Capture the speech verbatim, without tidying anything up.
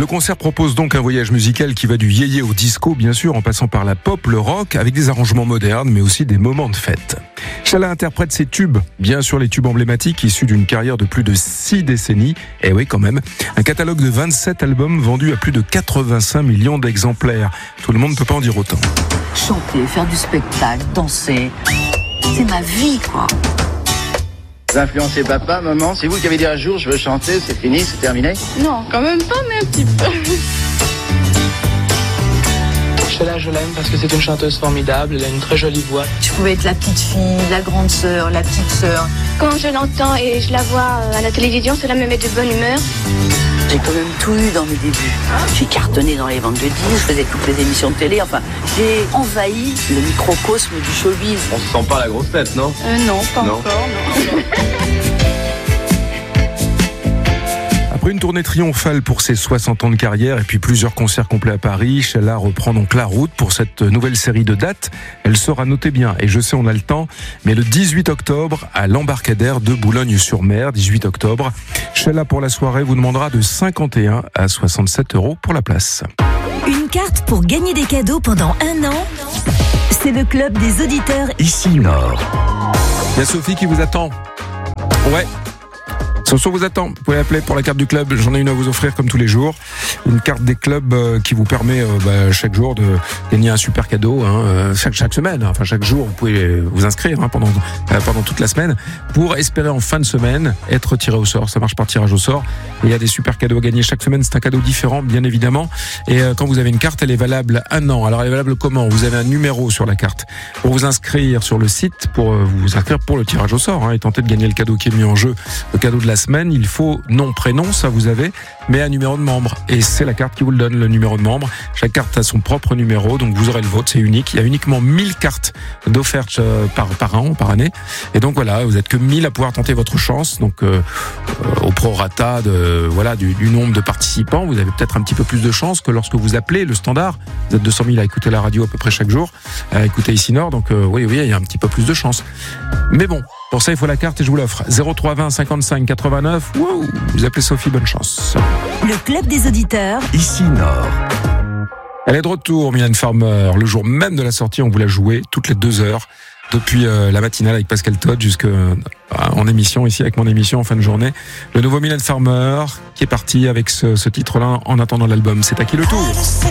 Le concert propose donc un voyage musical qui va du yéyé au disco, bien sûr, en passant par la pop, le rock, avec des arrangements modernes, mais aussi des moments de fête. Chala interprète ses tubes, bien sûr les tubes emblématiques issus d'une carrière de plus de six décennies. Et oui, quand même. Un catalogue de vingt-sept albums vendus à plus de quatre-vingt-cinq millions d'exemplaires. Tout le monde ne peut pas en dire autant. Chanter, faire du spectacle, danser, c'est ma vie, quoi. Vous influencez papa, maman, c'est vous qui avez dit un jour je veux chanter, c'est fini, c'est terminé? Non, quand même pas, mais un petit peu. Chala, je l'aime parce que c'est une chanteuse formidable, elle a une très jolie voix. Je pouvais être la petite fille, la grande sœur, la petite sœur. Quand je l'entends et je la vois à la télévision, cela me met de bonne humeur. J'ai quand même tout eu dans mes débuts. J'ai cartonné dans les ventes de disques, je faisais toutes les émissions de télé, enfin, j'ai envahi le microcosme du showbiz. On se sent pas la grosse tête, non? Euh, non, pas Non. encore, non. Après une tournée triomphale pour ses soixante ans de carrière et puis plusieurs concerts complets à Paris, Chala reprend donc la route pour cette nouvelle série de dates. Elle sera, notée bien, et je sais on a le temps, mais le dix-huit octobre à l'Embarcadère de Boulogne-sur-Mer, dix-huit octobre. Chala pour la soirée vous demandera de cinquante et un à soixante-sept euros pour la place. Une carte pour gagner des cadeaux pendant un an. C'est le club des auditeurs Ici Nord. Il y a Sophie qui vous attend. Ouais. Soso vous attend, vous pouvez appeler pour la carte du club, j'en ai une à vous offrir comme tous les jours. Une carte des clubs euh, qui vous permet euh, bah, chaque jour de gagner un super cadeau, hein, euh, chaque, chaque semaine, hein, enfin chaque jour vous pouvez vous inscrire hein, pendant, euh, pendant toute la semaine pour espérer en fin de semaine être tiré au sort, ça marche par tirage au sort. Et il y a des super cadeaux à gagner chaque semaine, c'est un cadeau différent bien évidemment. Et euh, quand vous avez une carte, elle est valable un an. Alors elle est valable comment? Vous avez un numéro sur la carte. Pour vous inscrire sur le site, pour euh, vous inscrire pour le tirage au sort hein, et tenter de gagner le cadeau qui est mis en jeu, le cadeau de la semaine, il faut nom, prénom, ça vous avez, mais un numéro de membre. Et c'est la carte qui vous le donne, le numéro de membre. Chaque carte a son propre numéro, donc vous aurez le vôtre, c'est unique. Il y a uniquement mille cartes d'offertes par, par an, par année. Et donc voilà, vous êtes que mille à pouvoir tenter votre chance. Donc euh, au prorata de, voilà, du, du nombre de participants, vous avez peut-être un petit peu plus de chance que lorsque vous appelez le standard. Vous êtes deux cent mille à écouter la radio à peu près chaque jour, à écouter Ici Nord, donc euh, oui, oui, il y a un petit peu plus de chance. Mais bon, pour ça, il faut la carte et je vous l'offre. zéro trois vingt cinquante-cinq quatre-vingt-neuf. Wow, vous appelez Sophie, bonne chance. Le club des auditeurs Ici Nord. Elle est de retour, Mylène Farmer. Le jour même de la sortie, on vous l'a joué toutes les deux heures. Depuis euh, la matinale avec Pascal Todd jusqu'en euh, émission, ici avec mon émission en fin de journée. Le nouveau Mylène Farmer qui est parti avec ce, ce titre-là en attendant l'album. C'est à qui le tour?